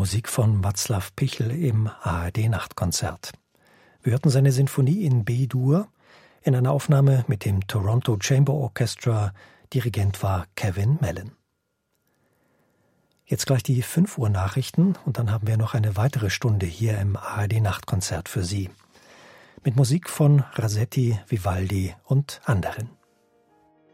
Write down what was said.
Musik von Václav Pichl im ARD-Nachtkonzert. Wir hörten seine Sinfonie in B-Dur in einer Aufnahme mit dem Toronto Chamber Orchestra. Dirigent war Kevin Mellon. Jetzt gleich die 5 Uhr Nachrichten und dann haben wir noch eine weitere Stunde hier im ARD-Nachtkonzert für Sie. Mit Musik von Rasetti, Vivaldi und anderen.